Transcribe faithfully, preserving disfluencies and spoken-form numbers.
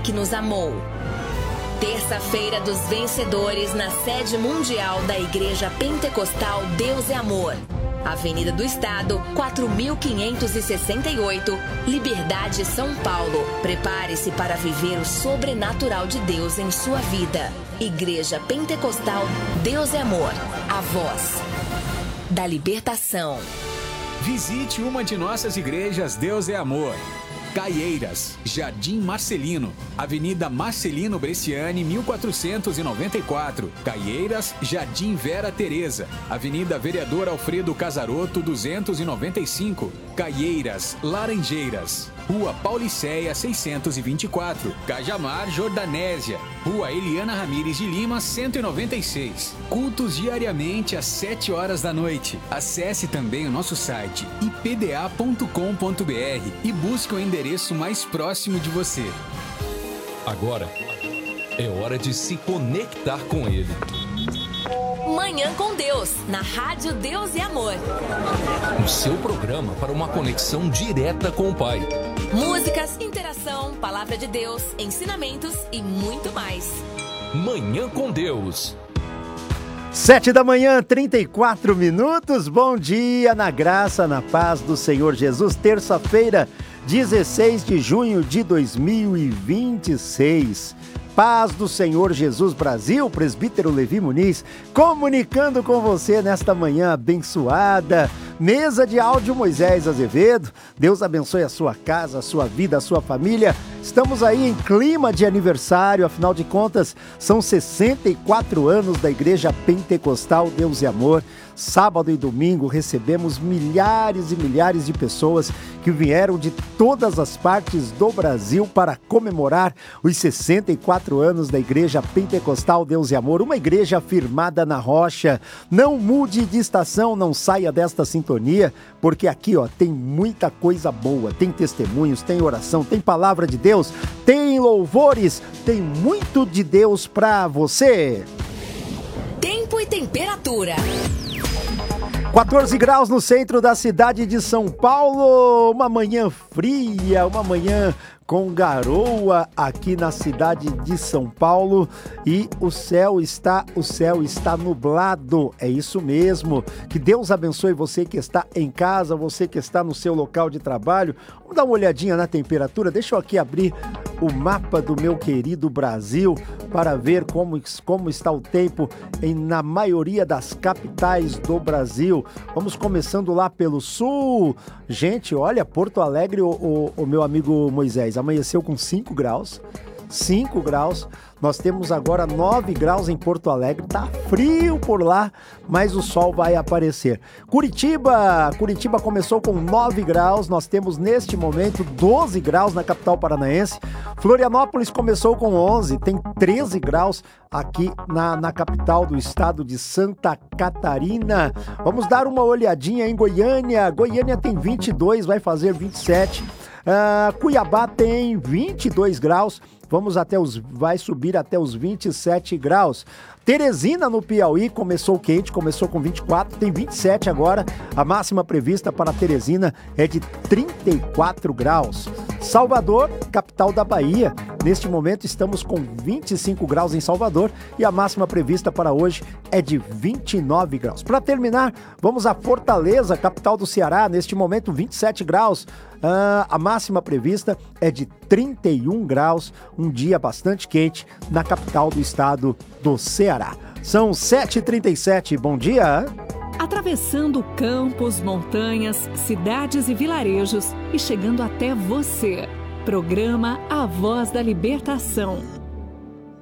que nos amou. Terça-feira dos Vencedores na sede mundial da Igreja Pentecostal Deus é Amor. Avenida do Estado, quatro mil quinhentos e sessenta e oito, Liberdade, São Paulo. Prepare-se para viver o sobrenatural de Deus em sua vida. Igreja Pentecostal Deus é Amor. A voz da libertação. Visite uma de nossas igrejas Deus é Amor. Caieiras, Jardim Marcelino, Avenida Marcelino Bresciani, mil quatrocentos e noventa e quatro. Caieiras, Jardim Vera Teresa, Avenida Vereador Alfredo Casaroto, duzentos e noventa e cinco. Caieiras, Laranjeiras, Rua Paulicéia, seiscentos e vinte e quatro. Cajamar, Jordanésia, Rua Eliana Ramires de Lima, cento e noventa e seis. Cultos diariamente às sete horas da noite. Acesse também o nosso site i p d a ponto com ponto b r e busque o endereço mais próximo de você. Agora é hora de se conectar com Ele. Manhã com Deus, na Rádio Deus e Amor. O seu programa para uma conexão direta com o Pai. Músicas, interação, palavra de Deus, ensinamentos e muito mais. Manhã com Deus. Sete da manhã, trinta e quatro minutos. Bom dia, na graça, na paz do Senhor Jesus. Terça-feira, dezesseis de junho de dois mil e vinte e seis. Paz do Senhor Jesus Brasil, presbítero Levi Muniz, comunicando com você nesta manhã abençoada. Mesa de áudio Moisés Azevedo. Deus abençoe a sua casa, a sua vida, a sua família. Estamos aí em clima de aniversário, afinal de contas, são sessenta e quatro anos da Igreja Pentecostal Deus e Amor. Sábado e domingo recebemos milhares e milhares de pessoas que vieram de todas as partes do Brasil para comemorar os sessenta e quatro anos da Igreja Pentecostal Deus e Amor, uma igreja firmada na rocha. Não mude de estação, não saia desta sintonia, porque aqui ó, tem muita coisa boa, tem testemunhos, tem oração, tem palavra de Deus, tem louvores, tem muito de Deus para você. Tempo e temperatura. quatorze graus no centro da cidade de São Paulo, uma manhã fria, uma manhã com garoa aqui na cidade de São Paulo e o céu está, o céu está nublado, é isso mesmo. Que Deus abençoe você que está em casa, você que está no seu local de trabalho. Vamos dar uma olhadinha na temperatura, deixa eu aqui abrir o mapa do meu querido Brasil para ver como, como está o tempo em, na maioria das capitais do Brasil. Vamos começando lá pelo sul. Gente, olha, Porto Alegre, o, o, o meu amigo Moisés, amanheceu com cinco graus. cinco graus. Nós temos agora nove graus em Porto Alegre. Tá frio por lá, mas o sol vai aparecer. Curitiba, Curitiba começou com nove graus. Nós temos neste momento doze graus na capital paranaense. Florianópolis começou com onze, tem treze graus aqui na, na capital do estado de Santa Catarina. Vamos dar uma olhadinha em Goiânia. Goiânia tem vinte e dois, vai fazer vinte e sete. Uh, Cuiabá tem vinte e dois graus, vamos até os, vai subir até os vinte e sete graus. Teresina, no Piauí, começou quente, começou com vinte e quatro, tem vinte e sete agora. A máxima prevista para Teresina é de trinta e quatro graus. Salvador, capital da Bahia, neste momento estamos com vinte e cinco graus em Salvador e a máxima prevista para hoje é de vinte e nove graus. Para terminar, vamos a Fortaleza, capital do Ceará, neste momento vinte e sete graus. Uh, a máxima prevista é de trinta e um graus, um dia bastante quente na capital do estado do Ceará. São sete e trinta e sete, bom dia! Atravessando campos, montanhas, cidades e vilarejos e chegando até você. Programa A Voz da Libertação.